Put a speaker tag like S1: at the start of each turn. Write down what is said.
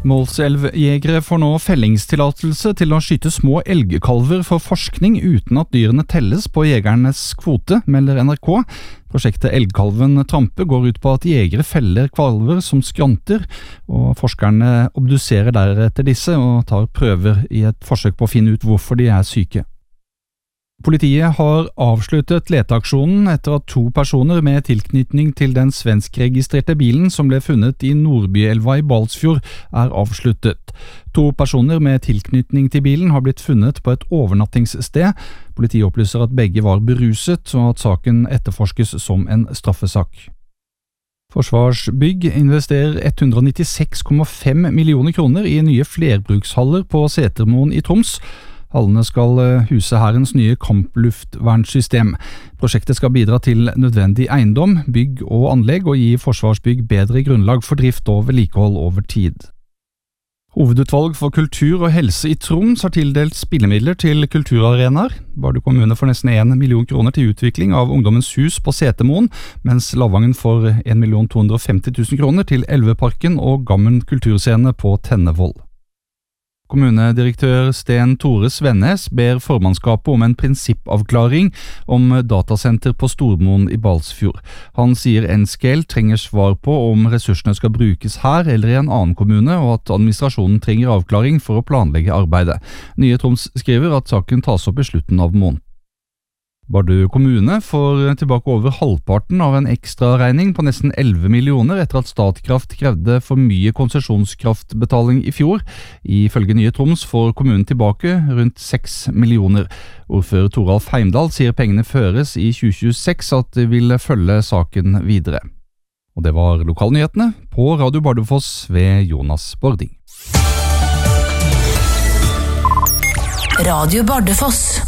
S1: Målselvjegere får nå fellingstillatelse til å skyte små elgkalver for forskning uten at dyrene telles på jegernes kvote, melder NRK. Prosjektet Elgkalven Trampe går ut på at jegere feller kalver som skranter, og forskerne obduserer deretter disse og tar prøver i et forsøk på å finne ut hvorfor de er syke. Politiet har avsluttet leteaksjonen etter at 2 personer med tilknytning til den svenskregistrerte bilen som ble funnet i Nordbyelva i Balsfjord er avsluttet. 2 personer med tilknytning til bilen har blitt funnet på et overnattingssted. Politiet opplyser at begge var beruset og at saken etterforskes som en straffesak. Forsvarsbygg investerer 196,5 millioner kroner i nye flerbrukshaller på Setermoen i Troms. Hallene skal huse Hærens nye kampluftvernssystem. Prosjektet skal bidra til nødvendig eiendom, bygg og anlegg og gi Forsvarsbygg bedre grunnlag for drift og vedlikehold over tid. Hovedutvalg for kultur og helse i Troms har tildelt spillemidler til kulturarenaer. Bardu kommune får nesten 1 million kroner til utvikling av Ungdommens hus på Setermoen, mens Lavangen får 1.250.000 kroner til Elveparken og Gammen kulturscene på Tennevoll. Kommunedirektør Sten Tore Svennes ber formannskapet om en prinsippavklaring om datasenter på Stormoen i Balsfjord. Han sier NSKL trenger svar på om ressursene skal brukes her eller i en annen kommune, og at administrasjonen trenger avklaring for å planlegge arbeidet. Nye Troms skriver at saken tas opp i slutten av måneden. Bardu kommune får tilbake over halvparten av en ekstra regning på nesten 11 millioner etter at Statkraft krevde for mye konsesjonskraftbetaling i fjor. Ifølge Nye Troms får kommunen tilbake rundt 6 millioner. Ordfører Toralf Heimdal sier pengene føres i 2026, at de vil følge saken videre. Og det var lokalnyhetene på Radio Bardufoss ved Jonas Bording.
S2: Radio Bardufoss.